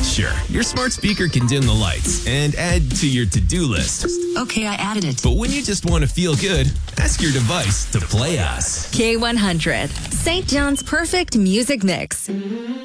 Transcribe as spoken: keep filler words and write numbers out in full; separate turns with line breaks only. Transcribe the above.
Sure, your smart speaker can dim the lights and add to your to-do list.
Okay, I added it.
But when you just want to feel good, ask your device to play us.
K one hundred, Saint John's perfect music mix.